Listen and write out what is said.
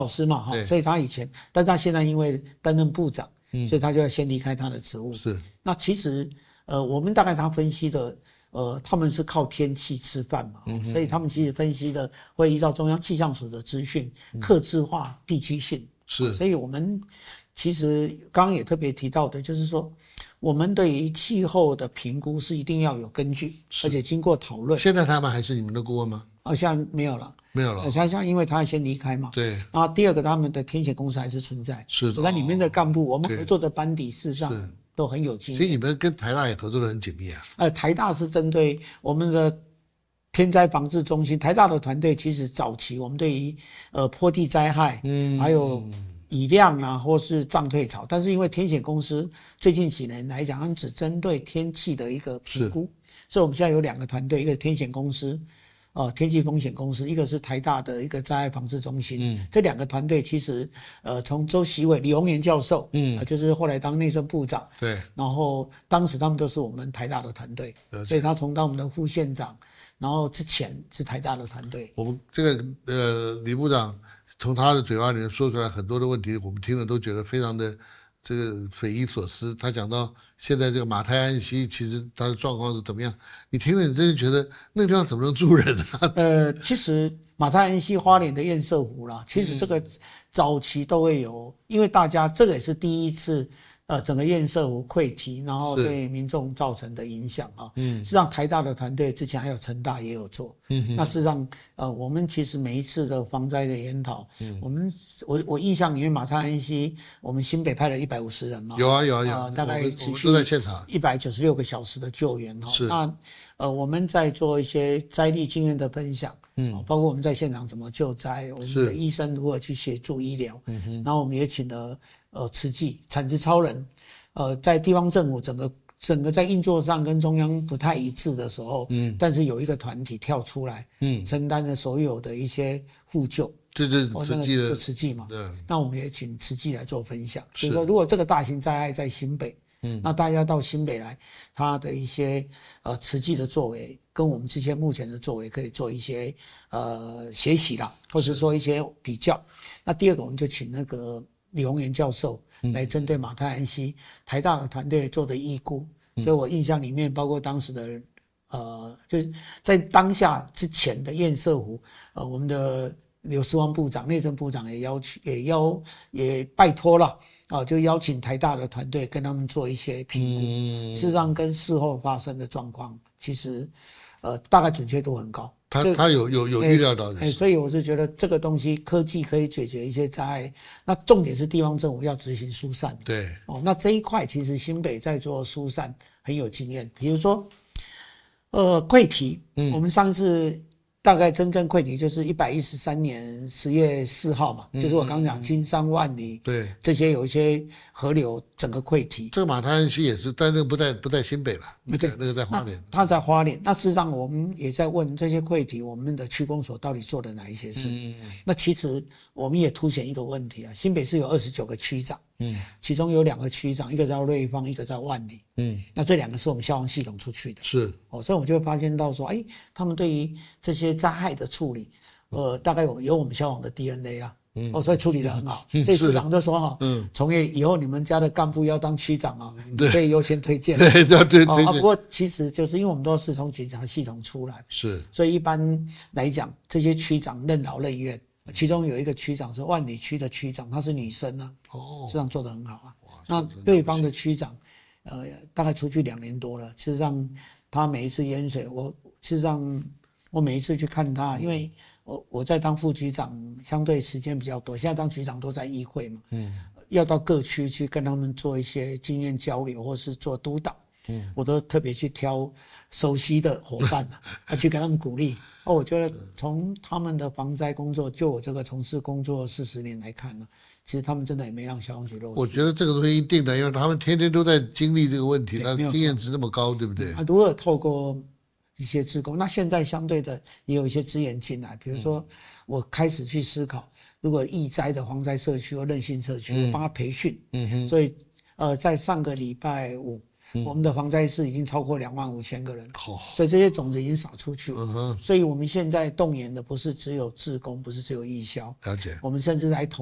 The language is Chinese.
老师嘛哈， 对所以他以前，但他现在因为担任部长，所以他就要先离开他的职务。 是， 那其实我们大概他分析的。他们是靠天气吃饭嘛，所以他们其实分析的会依照中央气象署的资讯，客制化地区性。 是， 所以我们其实刚刚也特别提到的，就是说，我们对于气候的评估是一定要有根据，而且经过讨论。 现在他们还是你们的顾问吗？ 现在没有了， 没有了。 像因为他先离开嘛。 对。 然后第二个，他们的天险公司还是存在， 是。 所以在里面的干部，我们合作的班底事实上都很有经验。 所以你们跟台大也合作得很紧密啊。 台大是针对我们的天灾防治中心，台大的团队其实早期我们对于坡地灾害，还有雨量啊，或是涨退潮，但是因为天险公司最近几年来讲，他们只针对天气的一个评估，所以我们现在有2个团队，一个天险公司。天气风险公司，一个是台大的一个灾害防治中心，这2个团队其实从周习伟、李宏源教授，就是后来当内政部长， 对， 然后当时他们都是我们台大的团队，所以他从当我们的副县长，然后之前是台大的团队。 我们这个李部长从他的嘴巴里面说出来很多的问题，我们听了都觉得非常的这个匪夷所思。他讲到现在这个马太安溪，其实它的状况是怎么样？你听了你真的觉得那个地方怎么能住人啊？ 其实马太安溪花莲的堰塞湖啦，其实这个早期都会有，因为大家这个也是第一次。整个堰塞湖溃堤，然后对民众造成的影响啊，事实上台大的团队之前还有成大也有做，那事实上我们其实每一次的防灾的研讨，我印象里面马太安溪，我们新北派了150人嘛， 有啊， 大概持续都在现场 196个小时的救援哈，那我们在做一些灾地经验的分享，包括我们在现场怎么救灾，我们的医生如何去协助医疗，然后我们也请了慈济产值超人，在地方政府整个在运作上跟中央不太一致的时候，但是有一个团体跳出来，承担了所有的一些互救， 对，慈济的就慈济嘛，那我们也请慈济来做分享，就是说如果这个大型灾害在新北，那大家到新北来，他的一些慈济的作为跟我们这些目前的作为可以做一些学习啦，或是说一些比较。那第二个我们就请那个李宏源教授来针对马太安溪台大的团队做的预估，所以我印象里面包括当时的人就是在当下之前的堰塞湖，我们的刘世汪部长、内政部长也拜托了就邀请台大的团队跟他们做一些评估，事实上跟事后发生的状况，其实大概准确度很高。 他有预料到的， 所以我是觉得这个东西科技可以解决一些灾害，那重点是地方政府要执行疏散。 对， 那这一块其实新北在做疏散很有经验，比如说溃堤，我们上次大概真正溃堤就是113年10月4号嘛，就是我刚讲金山万里， 对， 这些有一些河流整个溃堤。 这个马太安溪也是，但那个不在新北了， 对， 那个在花莲。 他在花莲，那事实上我们也在问这些溃堤，我们的区公所到底做了哪一些事？那其实我们也凸显一个问题啊，新北市有29个区长，其中有2个区长，一个叫瑞芳，一个叫万里，那这2个是我们消防系统出去的， 是所以我们就会发现到说，他们对于这些灾害的处理，大概有我们消防的 DNA 啦。所以处理得很好，所以市长就说从业以后你们家的干部要当区长你可以优先推荐。 对。 不过其实就是因为我们都是从警察系统出来， 是， 所以一般来讲，这些区长任劳任怨。其中有一个区长是万里区的区长，她是女生啊，市长做得很好啊。那对方的区长，大概出去2年多了。事实上，他每一次淹水，我每一次去看他，因为我在当副局长，相对时间比较多。现在当局长都在议会嘛，要到各区去跟他们做一些经验交流，或是做督导。我都特别去挑熟悉的伙伴去跟他们鼓励。我觉得从他们的防灾工作，就我这个从事工作40年来看呢，其实他们真的也没让消防局漏水。 我觉得这个东西一定的，因为他们天天都在经历这个问题，他经验值那么高，对不对？ 如何透过一些志工，那现在相对的也有一些资源进来，比如说我开始去思考，如果易灾的防灾社区或韧性社区，我帮他培训。所以在上个礼拜五， 我们的防灾士已经超过25000个人， 好， 所以这些种子已经撒出去。 嗯哼， 所以我们现在动员的不是只有志工，不是只有义消， 了解。 我们甚至还